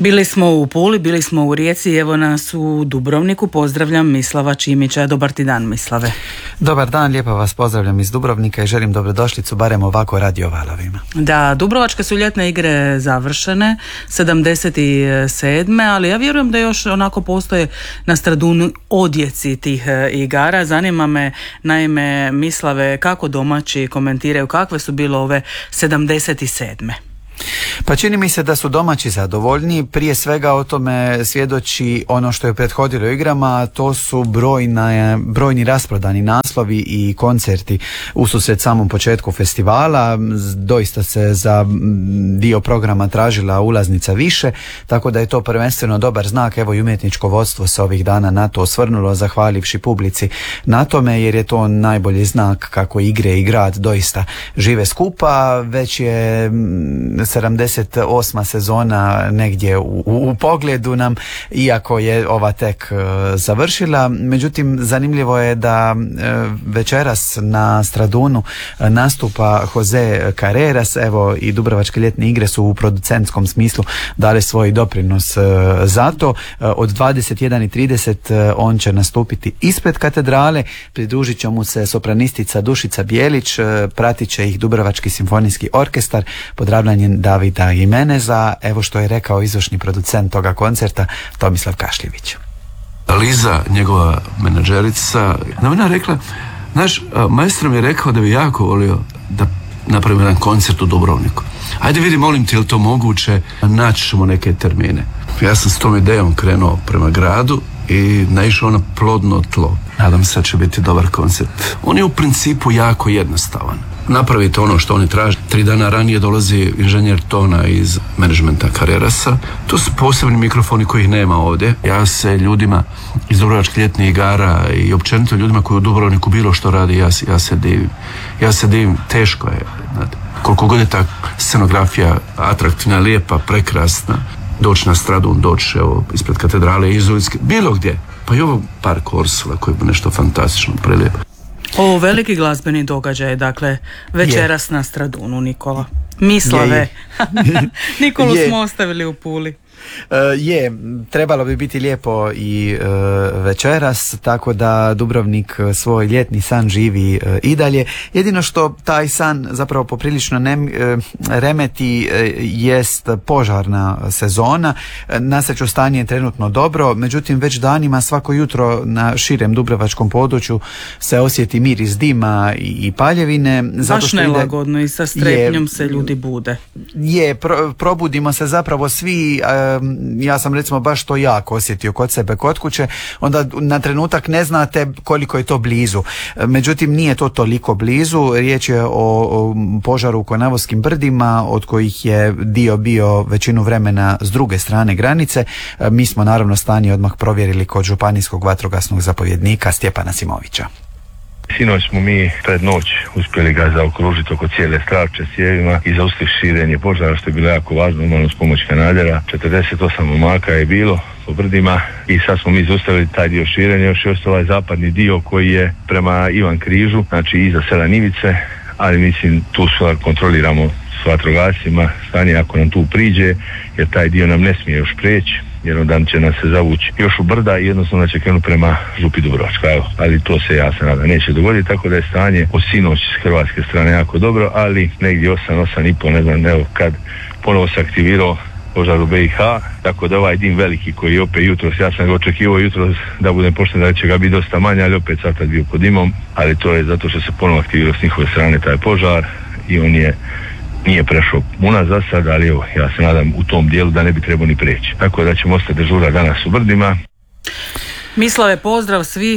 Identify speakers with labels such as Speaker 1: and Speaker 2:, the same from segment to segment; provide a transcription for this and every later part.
Speaker 1: Bili smo u Puli, bili smo u Rijeci, evo nas u Dubrovniku. Pozdravljam Mislava Čimića. Dobar ti dan, Mislave.
Speaker 2: Dobar dan, lijepo vas pozdravljam iz Dubrovnika i želim dobrodošlicu barem ovako radio valovima.
Speaker 1: Da, Dubrovačke su ljetne igre završene 77. ali ja vjerujem da još onako postoje na Stradunu odjeci tih igara. Zanima me, naime, Mislave, kako domaći komentiraju, kakve su bile ove 77.
Speaker 2: Pa čini mi se da su domaći zadovoljni, prije svega o tome svjedoči ono što je prethodilo igrama, a to su brojni rasprodani naslovi i koncerti ususret samom početku festivala. Doista se za dio programa tražila ulaznica više, tako da je to prvenstveno dobar znak. Evo i umjetničko vodstvo se ovih dana na to osvrnulo, zahvalivši publici na tome, jer je to najbolji znak kako igre i grad doista žive skupa. Već je 78. sezona negdje u pogledu nam, iako je ova tek završila. Međutim, zanimljivo je da večeras na Stradunu nastupa Jose Carreras. Evo i Dubrovačke ljetne igre su u producentskom smislu dali svoj doprinos za to. Od 21:30 on će nastupiti ispred katedrale, pridružit će mu se sopranistica Dušica Bijelić, pratit će ih Dubrovački simfonijski orkestar pod ravnanjem Davida Jimeneza. Evo što je rekao izvršni producent toga koncerta, Tomislav Kašljević.
Speaker 3: Liza, njegova menadžerica, nam je rekla, naš maestro mi je rekao da bi jako volio da napravimo jedan koncert u Dubrovniku. Ajde vidi, molim te, je li to moguće, naći ćemo neke termine. Ja sam s tom idejom krenuo prema gradu i naišao na plodno tlo. Nadam se da će biti dobar koncert. On je u principu jako jednostavan. Napravite ono što oni traže. 3 dana ranije dolazi inženjer tona iz menadžmenta Carrerasa. To su posebni mikrofoni kojih nema ovdje. Ja se ljudima iz Dubrovačkih ljetnih igara i općenito ljudima koji u Dubrovniku bilo što radi, ja se divim. Ja se divim, teško je. Znate. Koliko god je ta scenografija atraktivna, lijepa, prekrasna, doći na Stradun, doći ispred katedrale Izoljske, bilo gdje. Pa i ovo Park Orsula koji je nešto fantastično, prelijepo.
Speaker 1: Ovo veliki glazbeni događaj, dakle, večeras na Stradunu, Nikola. Mislave. Nikolu smo ostavili u Puli.
Speaker 2: Trebalo bi biti lijepo i večeras, tako da Dubrovnik svoj ljetni san živi i dalje. Jedino što taj san zapravo poprilično remeti jest požarna sezona. Na sreću stanje je trenutno dobro, međutim već danima svako jutro na širem dubrovačkom području se osjeti miris dima i paljevine.
Speaker 1: Baš nelagodno i sa strepnjom se ljudi bude.
Speaker 2: Probudimo se zapravo svi. Ja sam recimo baš to jako osjetio kod sebe, kod kuće, onda na trenutak ne znate koliko je to blizu. Međutim, nije to toliko blizu, riječ je o požaru u Konavoskim brdima, od kojih je dio bio većinu vremena s druge strane granice. Mi smo naravno stanje odmah provjerili kod županijskog vatrogasnog zapovjednika Stjepana Simovića.
Speaker 4: Sinoć smo mi pred noć uspjeli ga zaokružiti oko cijele Stravče cijevima i zaustaviti širenje požara, što je bilo jako važno, normalno s pomoć kanadera. 48 momaka je bilo po brdima i sad smo mi zaustavili taj dio širenja. Još je ostao ovaj zapadni dio koji je prema Ivan Križu, znači iza sela Nivice, ali mislim tu kontroliramo s vatrogascima stanje ako nam tu priđe, jer taj dio nam ne smije još preći, jer onda će nas se zavući još u brda i jednostavno će krenuti prema Župi Dubrovačka, ali to se, ja se nadam, neće dogoditi, tako da je stanje od sinoć s hrvatske strane jako dobro, ali negdje 8,5, ne znam, evo kad ponovo se aktivirao požar u BiH, tako da ovaj dim veliki koji je opet jutros, ja sam ga očekivao jutros da budem pošten da će ga biti dosta manje, ali opet sad bio pod dimom, ali to je zato što se ponovo aktivirao s njihove strane taj požar i on nije prešao u nas za sad, ali evo, ja se nadam u tom dijelu da ne bi trebao ni preći. Tako da ćemo ostati dežura danas u brdima.
Speaker 1: Mislave, pozdrav svim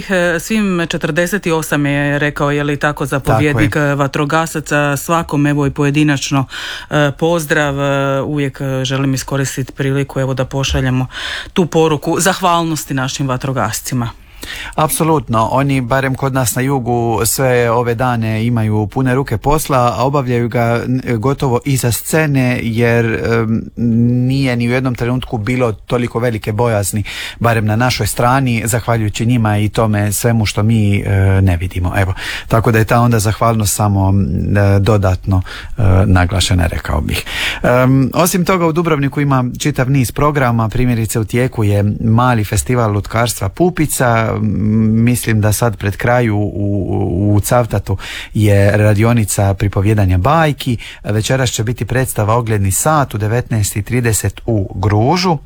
Speaker 1: 48 je rekao, je li tako, zapovjednik vatrogasaca, svakom evo i pojedinačno pozdrav. Uvijek želim iskoristiti priliku evo da pošaljemo tu poruku zahvalnosti našim vatrogascima.
Speaker 2: Apsolutno, oni barem kod nas na jugu sve ove dane imaju pune ruke posla, a obavljaju ga gotovo iza scene, jer nije ni u jednom trenutku bilo toliko velike bojazni, barem na našoj strani, zahvaljujući njima i tome svemu što mi ne vidimo. Evo, tako da je ta onda zahvalnost samo dodatno naglašena, rekao bih. Osim toga, u Dubrovniku ima čitav niz programa, primjerice u tijeku je mali festival lutkarstva Pupica, mislim da sad pred kraju u Cavtatu je radionica pripovjedanja bajki, večeras će biti predstava Ogledni sat u 19:30 u Gružu.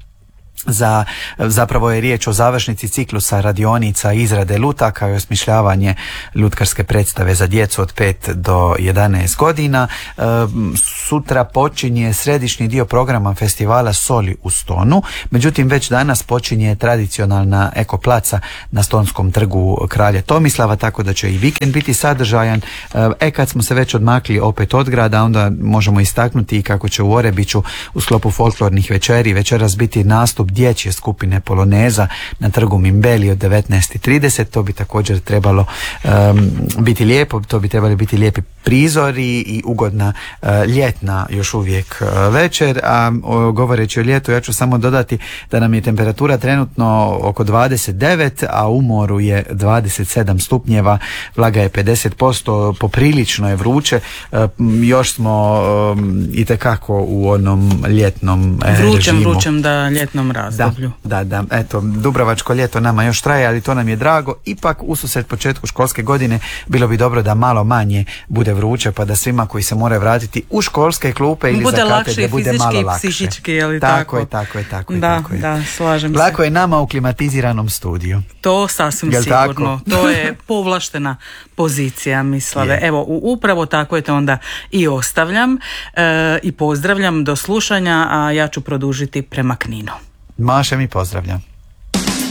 Speaker 2: Zapravo je riječ o završnici ciklusa radionica izrade lutaka i osmišljavanje lutkarske predstave za djecu od 5 do 11 godina. Sutra počinje središnji dio programa festivala Soli u Stonu, međutim već danas počinje tradicionalna ekoplaca na Stonskom trgu Kralja Tomislava, tako da će i vikend biti sadržajan. Kad smo se već odmakli opet od grada, onda možemo istaknuti i kako će u Orebiću u sklopu folklornih večeri večeras biti nastup dječje skupine Poloneza na trgu Mimbeli od 19:30. To bi također trebalo biti lijepo, to bi trebali biti lijepi prizori i ugodna ljetna još uvijek večer. A govoreći o ljetu, ja ću samo dodati da nam je temperatura trenutno oko 29, a u moru je 27 stupnjeva, vlaga je 50%, poprilično je vruće, još smo itekako u onom ljetnom režimu.
Speaker 1: Vrućem da ljetnom razdoblju.
Speaker 2: Da, eto, dubrovačko ljeto nama još traje, ali to nam je drago. Ipak ususret početku školske godine bilo bi dobro da malo manje bude vruće, pa da svima koji se moraju vratiti u školske klupe ili za katedre bude malo lakše.
Speaker 1: Psihički, je li
Speaker 2: tako?
Speaker 1: Tako
Speaker 2: je.
Speaker 1: Da, slažem se.
Speaker 2: Lako je nama u klimatiziranom studiju.
Speaker 1: To sasvim sigurno. To je povlaštena pozicija, Mislave. Evo, upravo tako je to onda i ostavljam i pozdravljam do slušanja, a ja ću produžiti prema Kninu.
Speaker 2: Maša mi pozdravljam.